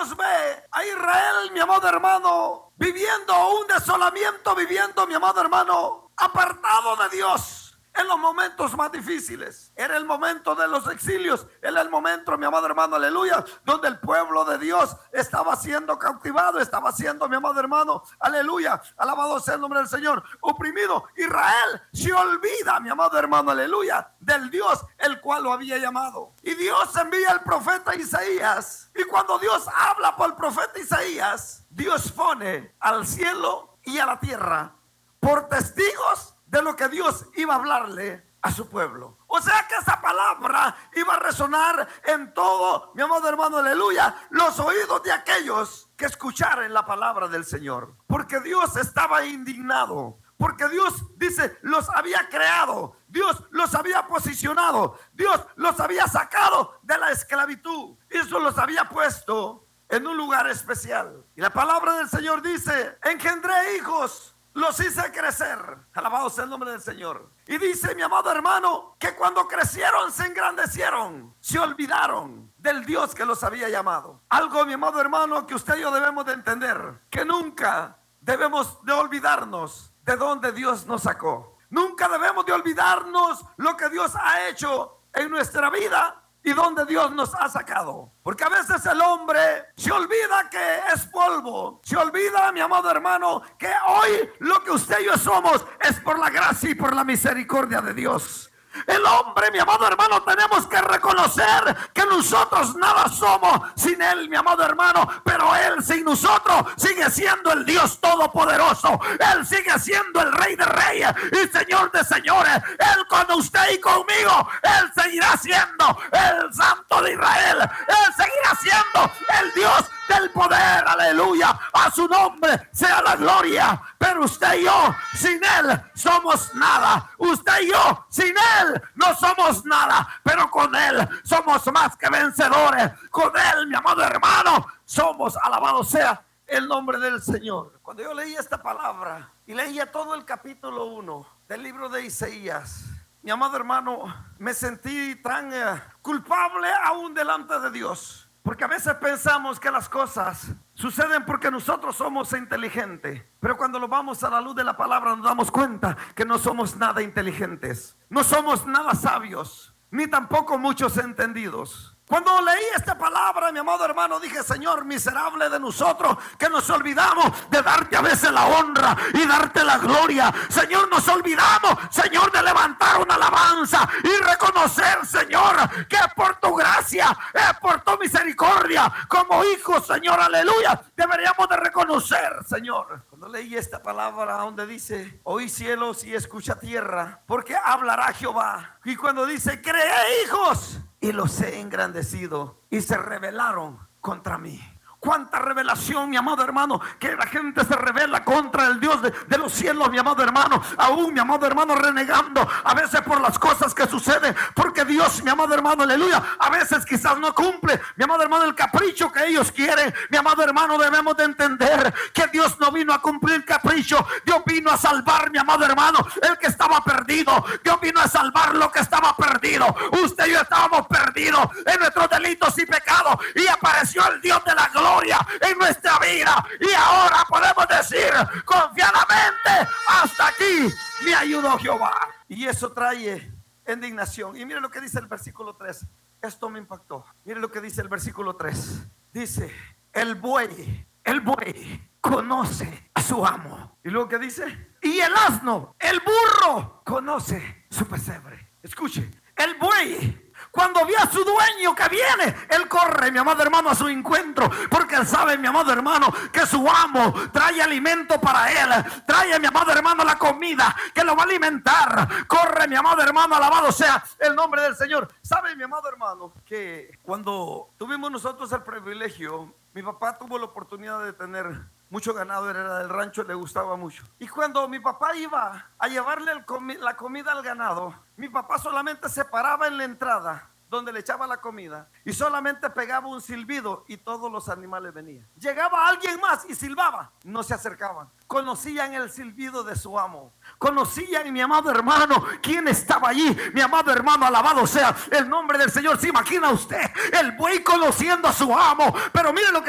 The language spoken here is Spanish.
Dios ve a Israel, mi amado hermano, viviendo un desolamiento, viviendo, mi amado hermano, apartado de Dios. En los momentos más difíciles, era el momento de los exilios, era el momento, mi amado hermano, aleluya, donde el pueblo de Dios estaba siendo cautivado, estaba siendo, mi amado hermano, aleluya, alabado sea el nombre del Señor, oprimido. Israel se olvida, mi amado hermano, aleluya, del Dios el cual lo había llamado. Y Dios envía al profeta Isaías, y cuando Dios habla por el profeta Isaías, Dios pone al cielo y a la tierra por testigos de lo que Dios iba a hablarle a su pueblo. O sea que esa palabra iba a resonar en todo, mi amado hermano, aleluya, los oídos de aquellos que escucharan la palabra del Señor. Porque Dios estaba indignado. Porque Dios, dice, los había creado. Dios los había posicionado. Dios los había sacado de la esclavitud. Eso los había puesto en un lugar especial. Y la palabra del Señor dice: engendré hijos, los hice crecer. Alabado sea el nombre del Señor. Y dice, mi amado hermano, que cuando crecieron se engrandecieron, se olvidaron del Dios que los había llamado. Algo, mi amado hermano, que usted y yo debemos de entender: que nunca debemos de olvidarnos de dónde Dios nos sacó. Nunca debemos de olvidarnos lo que Dios ha hecho en nuestra vida y dónde Dios nos ha sacado. Porque a veces el hombre se olvida que es polvo. Se olvida, mi amado hermano, que hoy lo que usted y yo somos es por la gracia y por la misericordia de Dios. El hombre, mi amado hermano, tenemos que reconocer que nosotros nada somos sin Él, mi amado hermano. Pero Él sin nosotros sigue siendo el Dios todopoderoso. Él sigue siendo el Rey de reyes y Señor de señores. Él con usted y conmigo, Él seguirá siendo el Santo de Israel. Él seguirá siendo el Dios del poder, aleluya. A su nombre sea la gloria. Pero usted y yo sin Él somos nada. Usted y yo sin Él no somos nada, pero con Él somos más que vencedores. Con Él, mi amado hermano, somos, alabado sea el nombre del Señor. Cuando yo leía esta palabra y leía todo el capítulo 1 del libro de Isaías, mi amado hermano, me sentí tan culpable aún delante de Dios. Porque a veces pensamos que las cosas suceden porque nosotros somos inteligentes. Pero cuando lo vamos a la luz de la palabra nos damos cuenta que no somos nada inteligentes. No somos nada sabios, ni tampoco muchos entendidos. Cuando leí esta palabra, mi amado hermano, dije: Señor, miserable de nosotros, que nos olvidamos de darte a veces la honra y darte la gloria. Señor, nos olvidamos, Señor, de levantar una alabanza y reconocer, Señor, que es por tu gracia, es por tu misericordia. Como hijos, Señor, aleluya, deberíamos de reconocer, Señor. Cuando leí esta palabra donde dice: oí cielos y escucha tierra, porque hablará Jehová. Y cuando dice: creé hijos y los he engrandecido, y se rebelaron contra mí. Cuánta revelación, mi amado hermano, que la gente se revela contra el Dios de los cielos, mi amado hermano. Aún, mi amado hermano, renegando a veces por las cosas que suceden, porque Dios, mi amado hermano, aleluya, a veces quizás no cumple, mi amado hermano, el capricho que ellos quieren. Mi amado hermano, debemos de entender que Dios no vino a cumplir capricho. Dios vino a salvar, mi amado hermano, el que estaba perdido. Dios vino a salvar lo que estaba perdido. Usted y yo estábamos perdidos en nuestros delitos y pecados, y apareció el Dios de la gloria en nuestra vida, y ahora podemos decir confiadamente: hasta aquí me ayudó Jehová. Y eso trae indignación. Y mire lo que dice el versículo 3. Esto me impactó. Mire lo que dice el versículo 3. Dice: el buey conoce a su amo. Y luego que dice: y el asno, el burro, conoce su pesebre. Escuche, el buey, cuando ve a su dueño que viene, él corre, mi amado hermano, a su encuentro, porque él sabe, mi amado hermano, que su amo trae alimento para él. Trae, mi amado hermano, la comida que lo va a alimentar. Corre, mi amado hermano, alabado sea el nombre del Señor. Sabe, mi amado hermano, que cuando tuvimos nosotros el privilegio, mi papá tuvo la oportunidad de tener mucho ganado, era del rancho, le gustaba mucho. Y cuando mi papá iba a llevarle la comida al ganado, mi papá solamente se paraba en la entrada donde le echaba la comida y solamente pegaba un silbido y todos los animales venían. Llegaba alguien más y silbaba, no se acercaban. Conocían el silbido de su amo. Conocían, mi amado hermano, quién estaba allí. Mi amado hermano, alabado sea el nombre del Señor. ¿Se imagina usted el buey conociendo a su amo? Pero mire lo que